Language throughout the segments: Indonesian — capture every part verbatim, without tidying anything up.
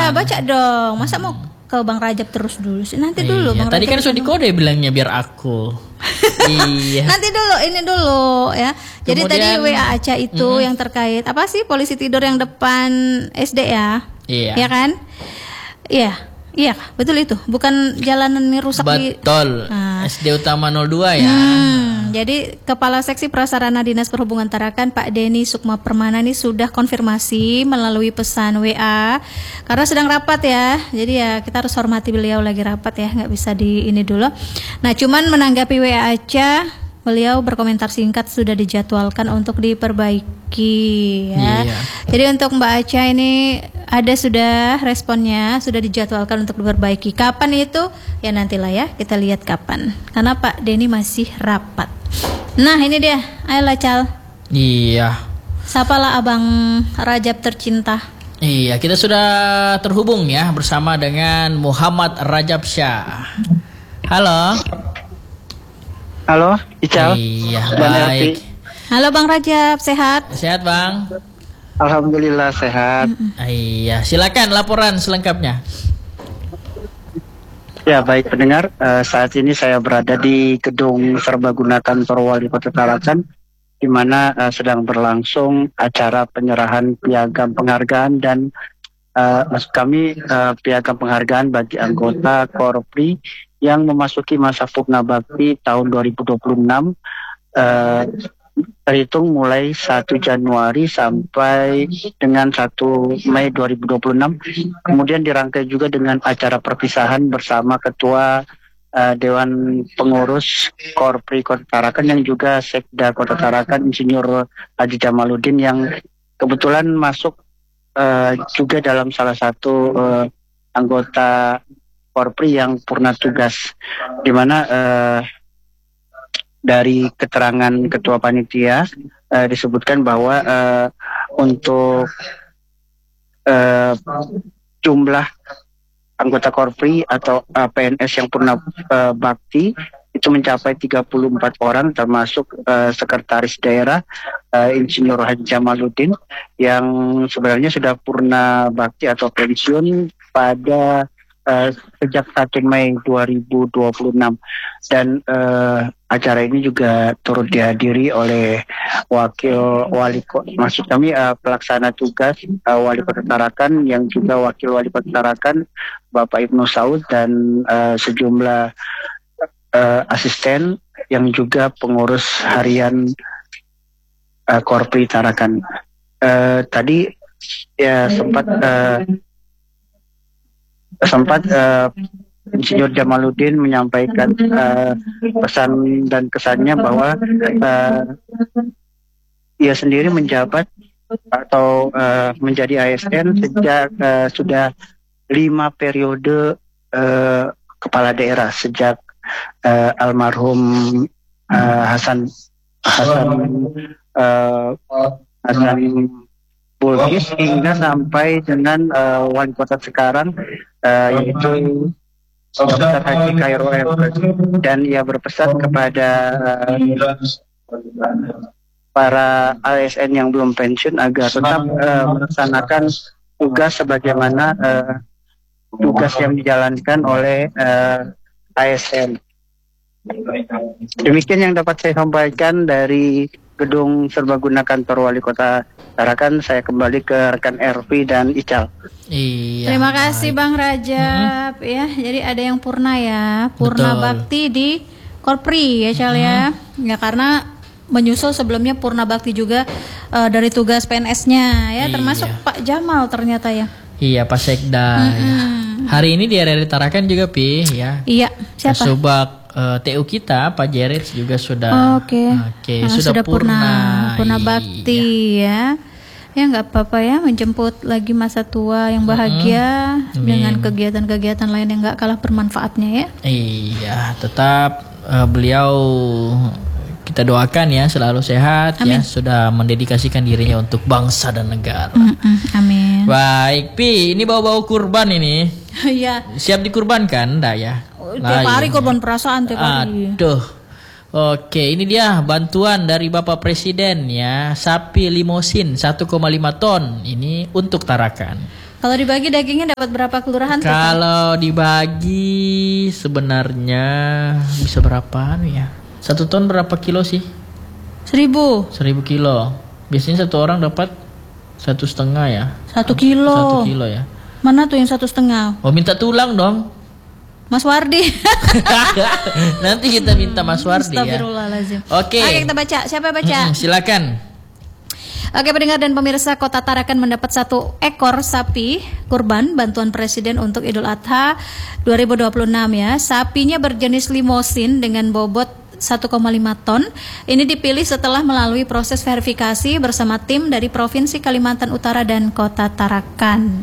Iya, baca dong. Masa mau ke Bang Rajab terus dulu sih? Nanti dulu Iya, Bang tadi Rajab kan sudah dikode bilangnya biar aku. Iya. Nanti dulu, ini dulu ya. Jadi Kemudian, tadi W A Aca itu mm, yang terkait apa sih polisi tidur yang depan S D ya? Iya. Ya kan? Iya. Iya, betul itu. Bukan jalanan ini rusak di Betul. Nah. S D Utama nol dua ya. Hmm, jadi Kepala Seksi Prasarana Dinas Perhubungan Tarakan Pak Denny Sukma Permana ini sudah konfirmasi melalui pesan W A karena sedang rapat ya. Jadi ya kita harus hormati beliau lagi rapat ya, nggak bisa di ini dulu. Nah, cuman menanggapi W A Aca, beliau berkomentar singkat sudah dijadwalkan untuk diperbaiki ya. Iya. Jadi untuk Mbak Aca ini ada sudah responnya, sudah dijadwalkan untuk diperbaiki. Kapan itu? Ya nantilah ya, kita lihat kapan. Karena Pak Denny masih rapat. Nah ini dia, ayolah Cal. Iya. Sapalah Abang Rajab tercinta. Iya, kita sudah terhubung ya bersama dengan Muhammad Rajab Syah. Halo. Halo, Ical. Iya, dan baik. Elvi. Halo Bang Rajab, sehat? Sehat, Bang? Alhamdulillah sehat. Iya, silakan laporan selengkapnya. Ya baik pendengar, eh, saat ini saya berada di gedung serbaguna kantor Wali Kota Tarakan, di mana eh, sedang berlangsung acara penyerahan piagam penghargaan dan eh, maksud kami eh, piagam penghargaan bagi anggota Korpri yang memasuki masa Purna Bakti tahun dua ribu dua puluh enam. Eh, terhitung mulai satu Januari sampai dengan satu Mei dua ribu dua puluh enam. Kemudian dirangkai juga dengan acara perpisahan bersama Ketua uh, Dewan Pengurus Korpri Kota Tarakan yang juga Sekda Kota Tarakan Insinyur Haji Jamaluddin yang kebetulan masuk uh, juga dalam salah satu uh, anggota Korpri yang purna tugas, di mana uh, dari keterangan Ketua Panitia uh, disebutkan bahwa uh, untuk uh, jumlah anggota Korpri atau uh, P N S yang purna uh, bakti itu mencapai tiga puluh empat orang, termasuk uh, Sekretaris Daerah uh, Insinyur Haji Jamaluddin yang sebenarnya sudah purna bakti atau pensiun pada Uh, sejak satu Mei dua ribu dua puluh enam, dan uh, acara ini juga turut dihadiri oleh wakil wali kota, maksud kami uh, pelaksana tugas uh, Wali Kota Tarakan yang juga wakil Wali Kota Tarakan Bapak Ibnu Saud dan uh, sejumlah uh, asisten yang juga pengurus harian uh, Korpri Tarakan. Uh, tadi ya sempat uh, sempat uh, Insinyur Jamaluddin menyampaikan uh, pesan dan kesannya bahwa uh, ia sendiri menjabat atau uh, menjadi A S N sejak uh, sudah lima periode uh, kepala daerah sejak uh, almarhum uh, Hasan Hasan uh, Hasan Bulkis hingga sampai dengan uh, wali kota sekarang uh, yaitu Doktor Haji Khairul M. Dan ia berpesan kepada uh, para A S N yang belum pensiun agar tetap uh, melaksanakan tugas sebagaimana uh, tugas yang dijalankan oleh uh, A S N. Demikian yang dapat saya sampaikan dari gedung serbaguna kantor Wali Kota Tarakan. Saya kembali ke rekan Ervi dan Ical. Iya. Terima kasih Bang Rajab. Mm-hmm. Ya, jadi ada yang purna ya, purna Betul. bakti di Korpri ya Cal mm-hmm. ya. Ya karena menyusul sebelumnya purna bakti juga uh, dari tugas P N S-nya ya, iya. termasuk Pak Jamal ternyata ya. Iya, Pak Sekda. Mm-hmm. Ya. Hari ini di R R Tarakan juga Pi ya. Iya, siapa? Subak Uh, T U kita Pak Jared juga sudah oke okay. okay, nah, sudah, sudah purna purna iya. bakti ya ya nggak apa-apa ya, menjemput lagi masa tua yang bahagia mm-hmm. dengan kegiatan-kegiatan lain yang nggak kalah bermanfaatnya ya. Iya, tetap uh, beliau kita doakan ya selalu sehat. Amin. Ya, sudah mendedikasikan dirinya untuk bangsa dan negara. Mm-mm. Amin. Baik Pi, ini bawa-bawa kurban ini. Iya. Siap dikurbankan dah ya. Tiap hari korban perasaan tiap hari. Aduh. Oke, ini dia bantuan dari Bapak Presiden ya. Sapi limosin satu koma lima ton ini untuk Tarakan. Kalau dibagi dagingnya dapat berapa kelurahan? Kalau dibagi sebenarnya bisa berapaan ya? Satu ton berapa kilo sih? Seribu. Seribu kilo. Biasanya satu orang dapat satu setengah ya. Satu kilo. Satu kilo ya. Mana tuh yang satu setengah? Oh, minta tulang dong. Mas Wardi. Nanti kita minta Mas Wardi ya. Astagfirullahaladzim. Oke. Oke, kita baca. Siapa yang baca? Mm-mm, silakan. Oke, pendengar dan pemirsa, Kota Tarakan mendapat satu ekor sapi kurban bantuan Presiden untuk Idul Adha dua ribu dua puluh enam ya. Sapinya berjenis limosin dengan bobot satu koma lima ton. Ini dipilih setelah melalui proses verifikasi bersama tim dari Provinsi Kalimantan Utara dan Kota Tarakan.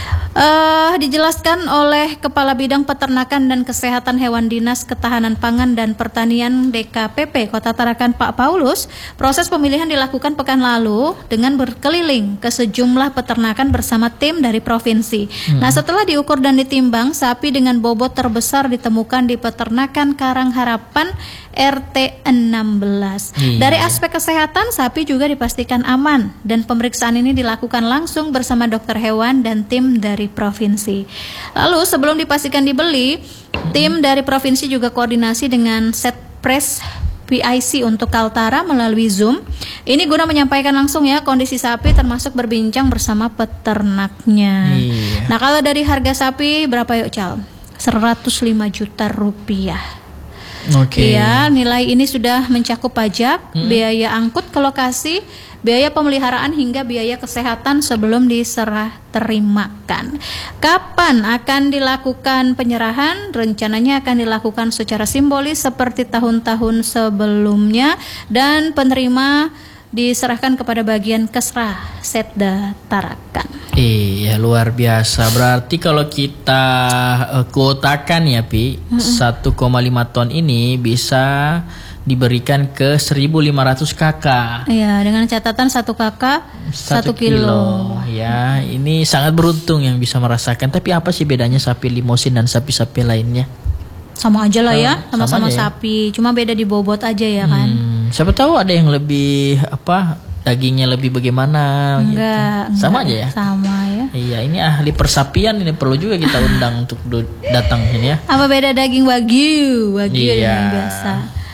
Uh, dijelaskan oleh Kepala Bidang Peternakan dan Kesehatan Hewan Dinas Ketahanan Pangan dan Pertanian D K P P Kota Tarakan Pak Paulus, proses pemilihan dilakukan pekan lalu dengan berkeliling ke sejumlah peternakan bersama tim dari provinsi. Hmm. Nah, setelah diukur dan ditimbang, sapi dengan bobot terbesar ditemukan di peternakan Karang Harapan R T enam belas. Iya. Dari aspek kesehatan, sapi juga dipastikan aman dan pemeriksaan ini dilakukan langsung bersama dokter hewan dan tim dari provinsi. Lalu sebelum dipastikan dibeli, tim dari provinsi juga koordinasi dengan Setpres P I C untuk Kaltara melalui Zoom. Ini guna menyampaikan langsung ya kondisi sapi termasuk berbincang bersama peternaknya. Iya. Nah, kalau dari harga sapi berapa yuk Cal? seratus lima juta rupiah. Oke. Okay. Iya, nilai ini sudah mencakup pajak, hmm. biaya angkut ke lokasi, biaya pemeliharaan hingga biaya kesehatan sebelum diserah terimakan. Kapan akan dilakukan penyerahan? Rencananya akan dilakukan secara simbolis seperti tahun-tahun sebelumnya dan penerima diserahkan kepada bagian Kesra Setda Tarakan. Iya, luar biasa. Berarti kalau kita uh, kuotakan ya Pi, mm-hmm. satu koma lima ton ini bisa diberikan ke seribu lima ratus kakak. Iya, dengan catatan satu kakak satu kilo. kilo. Ya, ini sangat beruntung yang bisa merasakan. Tapi apa sih bedanya sapi limosin dan sapi-sapi lainnya? Sama aja lah ya, sama-sama sama sapi. Ya? Cuma beda di bobot aja ya kan. Hmm, siapa tahu ada yang lebih apa? Dagingnya lebih bagaimana? Enggak, gitu. Sama enggak, aja ya. Sama ya. Iya, ini ahli persapian, ini perlu juga kita undang untuk datang sini ya. Apa beda daging wagyu, wagyu iya. dengan biasa.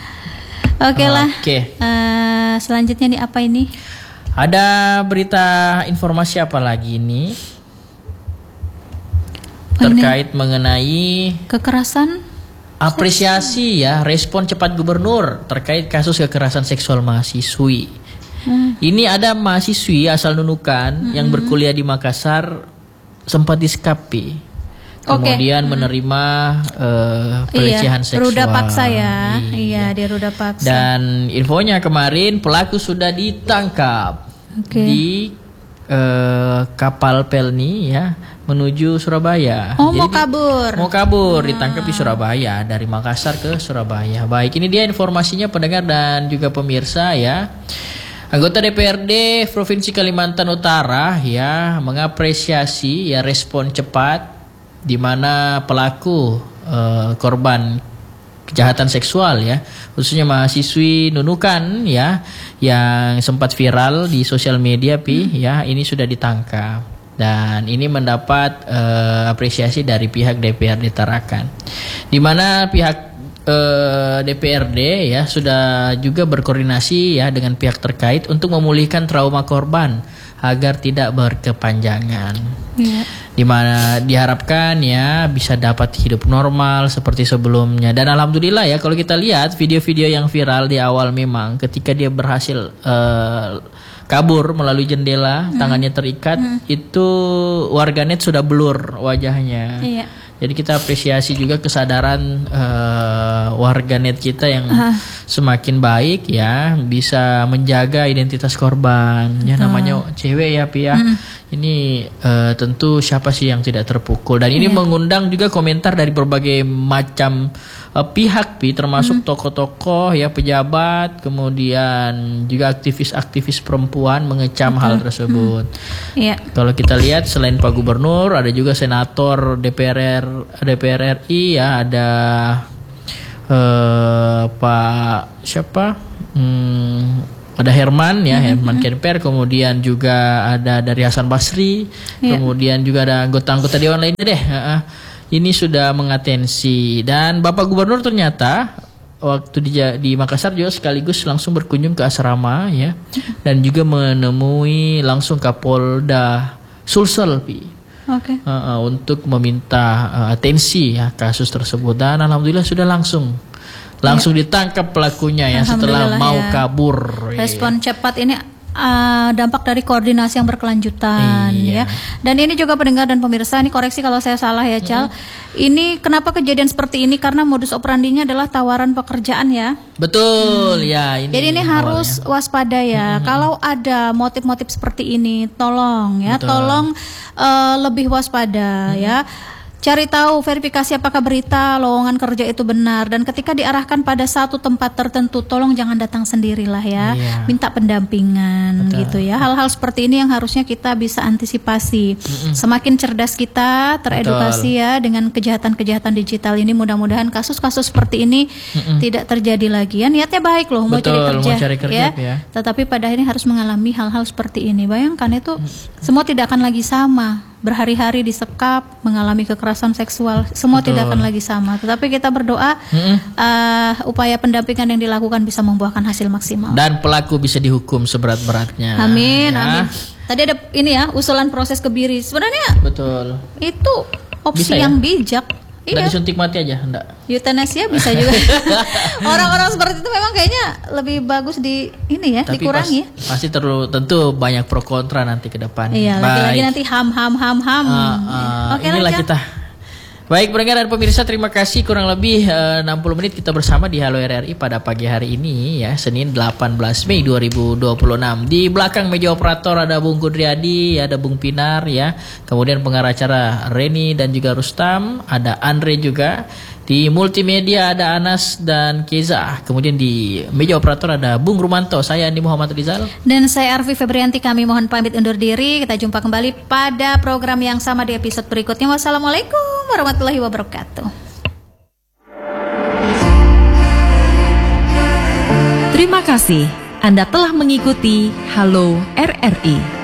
Oke okay lah. Oke. Okay. Uh, selanjutnya nih apa ini? Ada berita informasi apa lagi ini? Terkait ini? Mengenai kekerasan. Apresiasi ya, respon cepat gubernur terkait kasus kekerasan seksual mahasiswi. Hmm. Ini ada mahasiswi asal Nunukan hmm. yang berkuliah di Makassar sempat diskapi. Kemudian okay. menerima uh, pelecehan iya, seksual. Ruda paksa ya. Iya, iya dia ruda paksa. Dan infonya kemarin pelaku sudah ditangkap okay. di uh, kapal Pelni ya menuju Surabaya. Oh, Jadi mau kabur. Di, mau kabur, ah. ditangkap di Surabaya dari Makassar ke Surabaya. Baik, ini dia informasinya pendengar dan juga pemirsa ya. Anggota D P R D Provinsi Kalimantan Utara ya mengapresiasi ya respon cepat di mana pelaku uh, korban kejahatan seksual ya, khususnya mahasiswi Nunukan ya yang sempat viral di sosial media Pi hmm. ya, ini sudah ditangkap dan ini mendapat uh, apresiasi dari pihak D P R D Tarakan, di mana pihak uh, D P R D ya sudah juga berkoordinasi ya dengan pihak terkait untuk memulihkan trauma korban agar tidak berkepanjangan. Yeah. Di mana diharapkan ya bisa dapat hidup normal seperti sebelumnya. Dan alhamdulillah ya kalau kita lihat video-video yang viral di awal memang ketika dia berhasil uh, kabur melalui jendela, hmm. tangannya terikat, hmm. itu warganet sudah blur wajahnya. Yeah. Jadi kita apresiasi juga kesadaran uh, warganet kita yang uh. semakin baik ya, bisa menjaga identitas korban. Ya namanya cewek ya Pi ya. Mm. Ini uh, tentu siapa sih yang tidak terpukul, dan ini yeah. mengundang juga komentar dari berbagai macam uh, pihak Pi, termasuk mm. tokoh-tokoh ya, pejabat, kemudian juga aktivis-aktivis perempuan mengecam mm. hal tersebut. Mm. Yeah. Kalau kita lihat selain Pak Gubernur ada juga senator D P R D P R R I ya, ada uh, Pak siapa? Hmm, ada Herman ya, Mm-hmm. Herman Kemper, kemudian juga ada dari Hasan Basri, Yeah. kemudian juga ada anggota-anggota dewan lainnya deh. Uh, ini sudah mengatensi, dan Bapak Gubernur ternyata waktu di, di Makassar juga sekaligus langsung berkunjung ke asrama ya, dan juga menemui langsung Kapolda Sulsel, Pi. Oke. Uh, uh, untuk meminta uh, atensi ya kasus tersebut, dan alhamdulillah sudah langsung langsung ya. ditangkap pelakunya ya setelah mau ya. kabur. Respon ya. cepat ini uh, dampak dari koordinasi yang berkelanjutan iya. ya. Dan ini juga pendengar dan pemirsa, ini koreksi kalau saya salah ya, Cal. Mm-hmm. Ini kenapa kejadian seperti ini, karena modus operandinya adalah tawaran pekerjaan ya. Betul hmm. ya. Ini Jadi ini awalnya. harus waspada ya. Mm-hmm. Kalau ada motif-motif seperti ini, tolong ya, Betul. tolong uh, lebih waspada mm-hmm. ya. Cari tahu, verifikasi apakah berita lowongan kerja itu benar, dan ketika diarahkan pada satu tempat tertentu, tolong jangan datang sendirilah ya, iya. minta pendampingan. Betul. Gitu ya. Hal-hal seperti ini yang harusnya kita bisa antisipasi. Mm-mm. Semakin cerdas kita, teredukasi Betul. ya dengan kejahatan-kejahatan digital ini, mudah-mudahan kasus-kasus seperti ini Mm-mm. tidak terjadi lagi. Ya, niatnya baik loh, mau Betul, cari kerja, mau cari kerja ya. ya. Tetapi pada akhirnya harus mengalami hal-hal seperti ini. Bayangkan itu mm. semua tidak akan lagi sama. Berhari-hari disekap, mengalami kekerasan seksual, semua Betul. tidak akan lagi sama. Tetapi kita berdoa mm-hmm. uh, upaya pendampingan yang dilakukan bisa membuahkan hasil maksimal. Dan pelaku bisa dihukum seberat-beratnya. Amin, ya. amin. Tadi ada ini ya, usulan proses kebiri. Sebenarnya Betul. itu opsi bisa, yang ya? bijak. Nggak Iya. disuntik mati aja, enggak? Euthanasia bisa juga. Orang-orang seperti itu memang kayaknya lebih bagus di ini ya, Tapi dikurangi. Pas, pasti terlalu tentu banyak pro kontra nanti ke depan. Iya, lagi-lagi nanti ham ham ham ham. Uh, uh, Oke, inilah lanjut. kita. Baik pendengar dan pemirsa, terima kasih. Kurang lebih uh, enam puluh menit kita bersama di Halo R R I pada pagi hari ini ya, Senin delapan belas Mei dua ribu dua puluh enam. Di belakang meja operator ada Bung Kudriadi, ada Bung Pinar ya. Kemudian pengarah acara Reni dan juga Rustam, ada Andre juga. Di multimedia ada Anas dan Keza. Kemudian di meja operator ada Bung Rumanto, saya Andi Muhammad Rizal. Dan saya Arfi Febrianti, kami mohon pamit undur diri. Kita jumpa kembali pada program yang sama di episode berikutnya. Wassalamualaikum warahmatullahi wabarakatuh. Terima kasih Anda telah mengikuti Halo R R I.